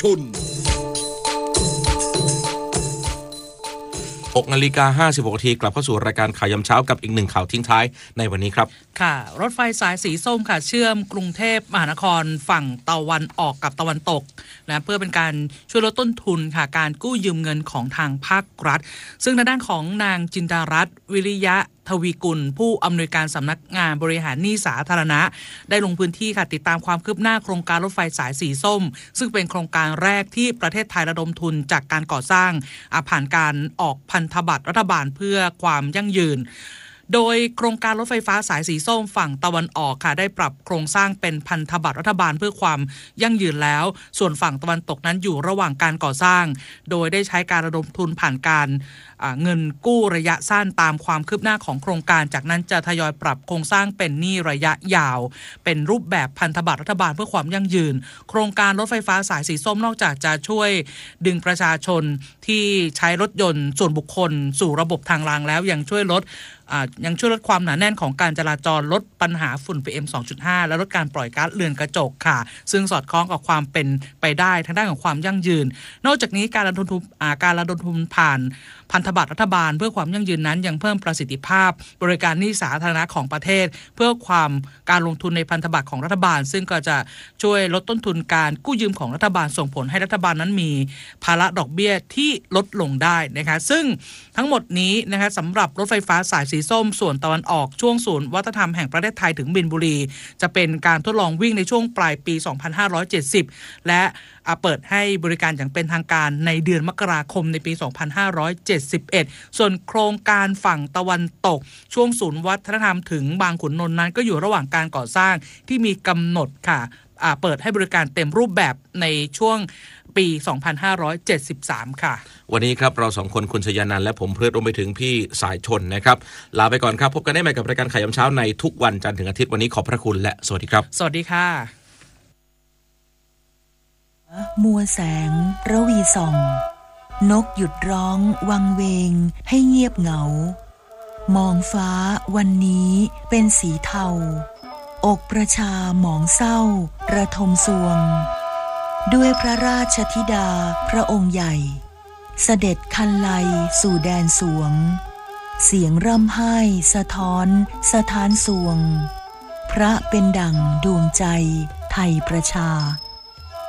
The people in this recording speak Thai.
น6:56 น.กลับเข้าสู่รายการข่าวยามเช้ากับอีกหนึ่งข่าวทิ้งท้ายในวันนี้ครับค่ะรถไฟสายสีส้มค่ะเชื่อมกรุงเทพมหานครฝั่งตะวันออกกับตะวันตกนะเพื่อเป็นการช่วยลดต้นทุนค่ะการกู้ยืมเงินของทางภาครัฐซึ่งในด้านของนางจินดารัตน์วิริยะทวีกุลผู้อำนวยการสำนักงานบริหารหนี้สาธารณะได้ลงพื้นที่ค่ะติดตามความคืบหน้าโครงการรถไฟสายสีส้มซึ่งเป็นโครงการแรกที่ประเทศไทยระดมทุนจากการก่อสร้างผ่านการออกพันธบัตรรัฐบาลเพื่อความยั่งยืนโดยโครงการรถไฟฟ้าสายสีส้มฝั่งตะวันออกค่ะได้ปรับโครงสร้างเป็นพันธบัตรรัฐบาลเพื่อความยั่งยืนแล้วส่วนฝั่งตะวันตกนั้นอยู่ระหว่างการก่อสร้างโดยได้ใช้การระดมทุนผ่านการเงินกู้ระยะสั้นตามความคืบหน้าของโครงการจากนั้นจะทยอยปรับโครงสร้างเป็นหนี้ระยะยาวเป็นรูปแบบพันธบัตรรัฐบาลเพื่อความยั่งยืนโครงการรถไฟฟ้าสายสีส้มนอกจากจะช่วยดึงประชาชนที่ใช้รถยนต์ส่วนบุคคลสู่ระบบทางรางแล้วยังช่วยลดความหนาแน่นของการจราจรลดปัญหาฝุ่น PM 2.5 และลดการปล่อยก๊าซเรือนกระจกค่ะซึ่งสอดคล้องกับความเป็นไปได้ทางด้านของความยั่งยืนนอกจากนี้การระดมทุนผ่านพันธบัตรรัฐบาลเพื่อความยั่งยืนนั้นยังเพิ่มประสิทธิภาพบริการหนี้สาธารณะของประเทศเพื่อการลงทุนในพันธบัตรของรัฐบาลซึ่งก็จะช่วยลดต้นทุนการกู้ยืมของรัฐบาลส่งผลให้รัฐบาลนั้นมีภาระดอกเบี้ยที่ลดลงได้นะคะซึ่งทั้งหมดนี้นะคะสำหรับรถไฟฟ้าสายสีส้มส่วนตะวันออกช่วงศูนย์วัฒนธรรมแห่งประเทศไทยถึงบินบุรีจะเป็นการทดลองวิ่งในช่วงปลายปี 2570 และเปิดให้บริการอย่างเป็นทางการในเดือนมกราคมในปี 2571 ส่วนโครงการฝั่งตะวันตกช่วงศูนย์วัฒนธรรมถึงบางขุนนนท์นั้นก็อยู่ระหว่างการก่อสร้างที่มีกำหนดค่ะเปิดให้บริการเต็มรูปแบบในช่วงปี 2573 ค่ะวันนี้ครับเราสองคนคุณชยานันท์และผมเพื่อนรวมไปถึงพี่สายชนนะครับลาไปก่อนครับพบกันได้ใหม่กับรายการข่าวยามเช้าในทุกวันจันทร์ถึงอาทิตย์วันนี้ขอบพระคุณและสวัสดีครับสวัสดีค่ะมัวแสงระวีส่องนกหยุดร้องวังเวงให้เงียบเหงามองฟ้าวันนี้เป็นสีเทาอกประชาหมองเศร้าระทมสวงด้วยพระราชธิดาพระองค์ใหญ่เสด็จคันไลสู่แดนสวงเสียงร่ำไห้สะท้อนสถานสวงพระเป็นดั่งดวงใจไทยประชา